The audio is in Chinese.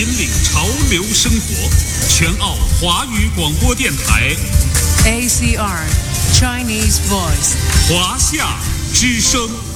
领潮流生活，全澳华语广播电台 ACR Chinese Voice 华夏之声。